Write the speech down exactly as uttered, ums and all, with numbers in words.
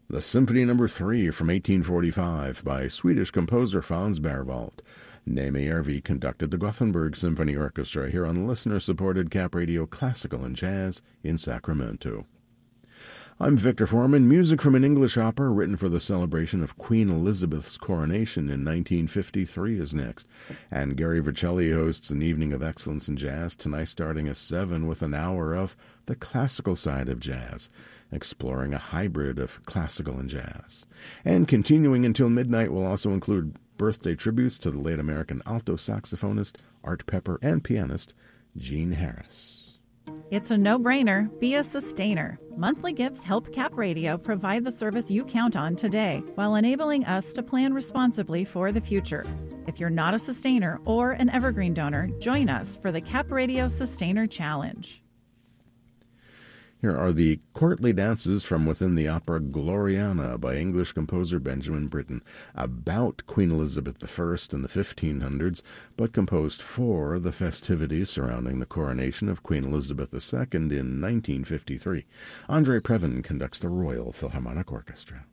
The Symphony Number three from eighteen forty-five by Swedish composer Franz Berwald. Némi Järvi conducted the Gothenburg Symphony Orchestra here on listener-supported Cap Radio Classical and Jazz in Sacramento. I'm Victor Foreman. Music from an English opera written for the celebration of Queen Elizabeth's coronation in nineteen fifty-three is next. And Gary Vercelli hosts an evening of excellence in jazz, tonight starting at seven with an hour of the classical side of jazz, exploring a hybrid of classical and jazz. And continuing until midnight will also include birthday tributes to the late American alto saxophonist Art Pepper and pianist Gene Harris. It's a no-brainer. Be a sustainer. Monthly gifts help Cap Radio provide the service you count on today while enabling us to plan responsibly for the future. If you're not a sustainer or an evergreen donor, join us for the Cap Radio Sustainer Challenge. Here are the courtly dances from within the opera Gloriana by English composer Benjamin Britten, about Queen Elizabeth the First in the fifteen hundreds, but composed for the festivities surrounding the coronation of Queen Elizabeth the Second in nineteen fifty-three. Andre Previn conducts the Royal Philharmonic Orchestra.